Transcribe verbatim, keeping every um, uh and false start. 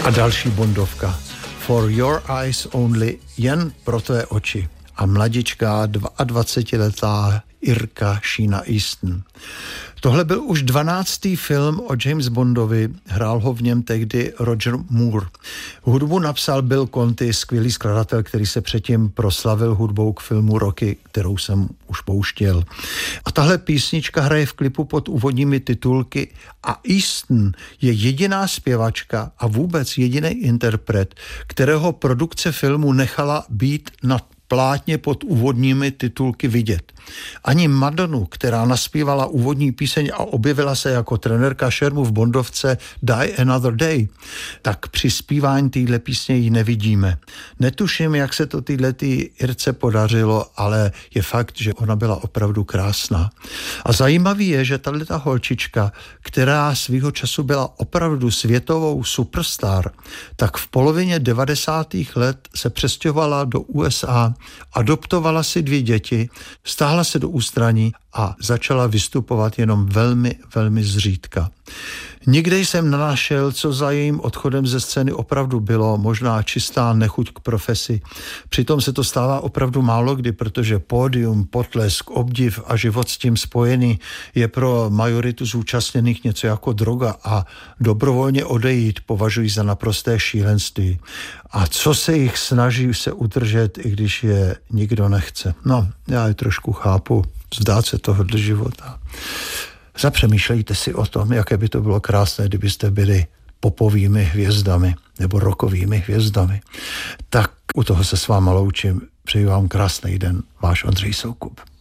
A další bondovka. For your eyes only, jen pro tvé oči. A mladičká dvacetiletá Irka Sheena Easton. Tohle byl už dvanáctý film o James Bondovi, hrál ho v něm tehdy Roger Moore. Hudbu napsal Bill Conti, skvělý skladatel, který se předtím proslavil hudbou k filmu Rocky, kterou jsem už pouštěl. A tahle písnička hraje v klipu pod úvodními titulky a Easton je jediná zpěvačka a vůbec jediný interpret, kterého produkce filmu nechala být na plátně pod úvodními titulky vidět. Ani Madonu, která naspívala úvodní píseň a objevila se jako trenérka šermu v Bondovce Die Another Day, tak při zpívání téhle písně ji nevidíme. Netuším, jak se to této Irce podařilo, ale je fakt, že ona byla opravdu krásná. A zajímavý je, že tato holčička, která svýho času byla opravdu světovou superstar, tak v polovině devadesátých let se přestěhovala do U S A, adoptovala si dvě děti, stáhla se do ústraní a začala vystupovat jenom velmi, velmi zřídka. Nikde jsem nenašel, co za jejím odchodem ze scény opravdu bylo, možná čistá nechuť k profesi. Přitom se to stává opravdu málo kdy, protože pódium, potlesk, obdiv a život s tím spojený je pro majoritu zúčastněných něco jako droga a dobrovolně odejít považují za naprosté šílenství. A co se jich snaží se udržet, i když je nikdo nechce. No, já je trošku chápu, vzdát se tohohle života. Zapřemýšlejte si o tom, jaké by to bylo krásné, kdybyste byli popovými hvězdami nebo rockovými hvězdami. Tak u toho se s váma loučím. Přeji vám krásný den. Váš Ondřej Soukup.